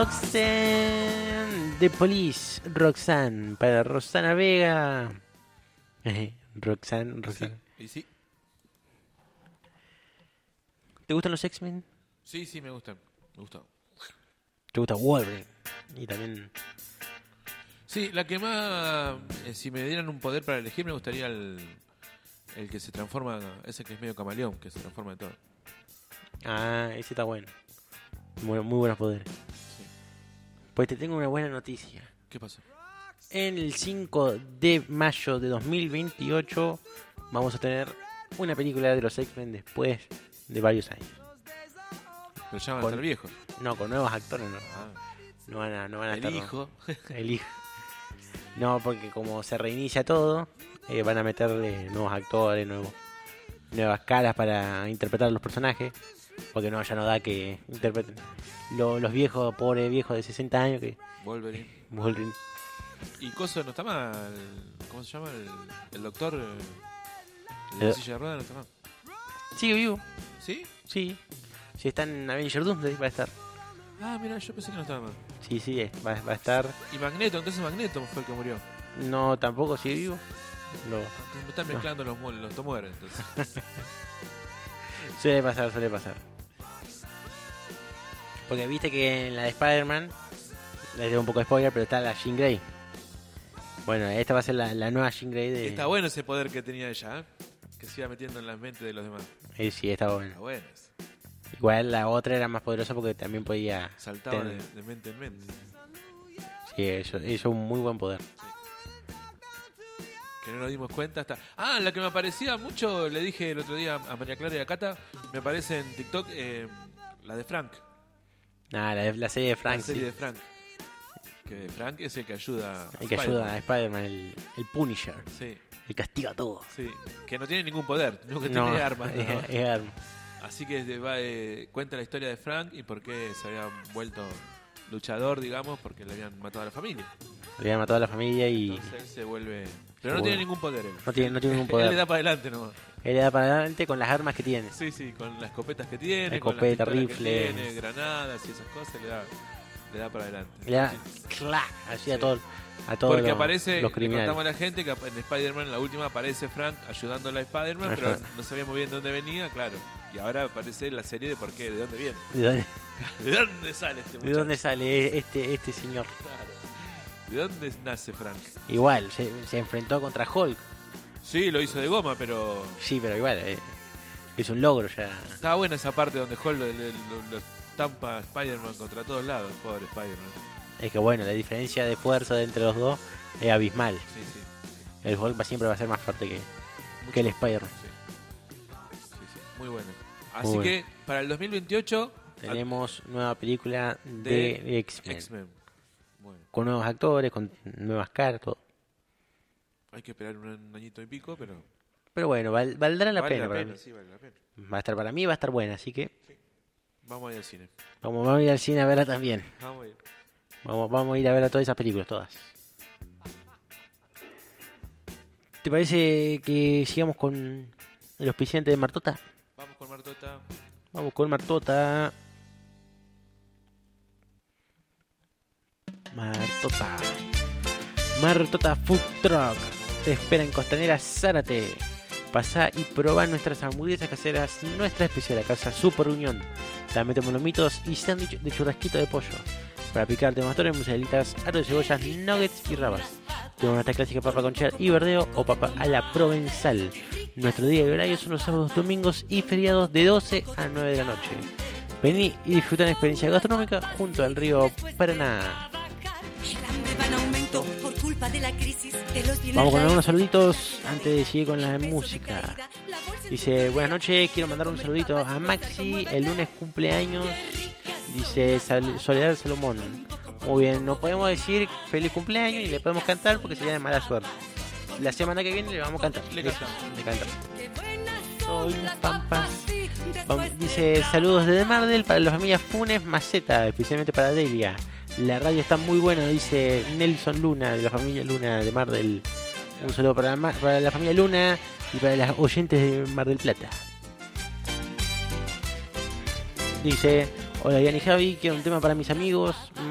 Roxanne The Police. Roxanne para Rosana Vega. Roxanne. Sí, y sí. ¿Te gustan los X-Men? Sí, me gustan. Me gustan. ¿Te gusta Wolverine? Y también... Sí, la que más... si me dieran un poder para elegir, me gustaría el que se transforma... Ese que es medio camaleón, que se transforma en todo. Ah, ese está bueno. Muy buenos poderes. Sí. Pues te tengo una buena noticia. ¿Qué pasa? En el 5 de mayo de 2028 vamos a tener una película de los X-Men después de varios años. Pero ya van a estar viejos. No, con nuevos actores no. Ah, No van a el estar. hijo. El hijo. No, porque como se reinicia todo, van a meterle nuevos actores, nuevas caras para interpretar a los personajes. Porque no, ya no da que interpreten los viejos, pobres viejos de 60 años que... Wolverine. Y Coso no está mal. ¿Cómo se llama? El doctor. El de silla de ruedas no está mal. Sigue vivo. ¿Sí? Sí. Si está en Avenger Doomsday va a estar. Ah, mira, yo pensé que no estaba mal. Sí, va a estar. Y Magneto, entonces Magneto fue el que murió. No, tampoco sigue vivo. No. Me están mezclando los mueren, entonces. Suele pasar. Porque viste que en la de Spider-Man, les doy un poco de spoiler, pero está la Jean Grey. Bueno, esta va a ser la nueva Jean Grey de... Está bueno ese poder que tenía ella, ¿eh? Que se iba metiendo en las mentes de los demás. Sí, está bueno. Está bueno. Igual la otra era más poderosa porque también podía... Saltaba de mente en mente. Sí, eso es un muy buen poder. Que no nos dimos cuenta hasta... Ah, la que me aparecía mucho, le dije el otro día a María Clara y a Cata, me aparece en TikTok la de Frank. Ah, la serie de Frank. La serie sí. de Frank. Que Frank es el que ayuda El que ayuda a Spider-Man, el Punisher. Sí. El castiga a todo. Sí. Que no tiene ningún poder, no que No, tiene armas. ¿no? Es arma. Así que cuenta la historia de Frank y por qué se había vuelto luchador, digamos, porque le habían matado a la familia. Le habían matado a la familia y... Entonces él se vuelve... Pero no tiene ningún poder él. No tiene ningún poder. Él le da para adelante nomás. Él le da para adelante con las armas que tiene. Sí, con las escopetas que tiene, Escopeta, con las pistolas rifle. que tiene, granadas y esas cosas, le da para adelante. Le da clac, así a todos Porque aparece, los le criminales. contamos a la gente que en Spider-Man, en la última, aparece Frank ayudándole a Spider-Man, pero no sabía muy bien de dónde venía, claro. Y ahora aparece la serie de por qué, de dónde viene. ¿De dónde sale este muchacho? ¿De dónde sale este señor? Claro. ¿De dónde nace Frank? Igual, se enfrentó contra Hulk. Sí, lo hizo de goma, pero... Sí, pero igual, es un logro ya. Estaba buena esa parte donde Hulk lo estampa a Spider-Man contra todos lados, pobre Spider-Man. Es que bueno, la diferencia de fuerza de entre los dos es abismal. Sí. El Hulk siempre va a ser más fuerte que el Spider-Man. Sí, muy bueno. Así que para el 2028 tenemos nueva película de X-Men. Bueno. Con nuevos actores, con nuevas caras, todo. Hay que esperar un añito y pico, pero... Pero bueno, valdrá la pena. Sí, vale la pena. Va a estar para mí, va a estar buena, así que... Sí. Vamos a ir al cine. Vamos a ir al cine a verla también. Vamos a ir. Vamos a ir a ver a todas esas películas, todas. ¿Te parece que sigamos con el auspiciante de Martota? Vamos con Martota. Vamos con Martota. Martota Food Truck. Te espera en Costanera Zárate. Pasá y probá nuestras hamburguesas caseras, nuestra especial, la casa Super Unión. También metemos lomitos y sándwich de churrasquito de pollo. Para picarte mostores, muselitas, aros de cebollas, nuggets y rabas. Tenemos nuestra clásica papa con cheddar y verdeo o papa a la provenzal. Nuestro día de horario son los sábados, domingos y feriados de 12 a 9 de la noche. Vení y disfruta una experiencia gastronómica junto al río Paraná. Vamos con algunos saluditos antes de seguir con la música. Dice, buenas noches, quiero mandar un saludito a Maxi, el lunes cumpleaños. Dice Soledad Salomón. Muy bien, no podemos decir feliz cumpleaños y le podemos cantar porque sería de mala suerte. La semana que viene le vamos a cantar. Le cantamos. Soy un pampa. Dice saludos desde Mardel para la familia Funes Maceta, especialmente para Delia. La radio está muy buena, dice Nelson Luna de la familia Luna de Mardel. Un saludo para la familia Luna y para las oyentes de Mar del Plata. Dice, hola Diana y Javi, quiero un tema para mis amigos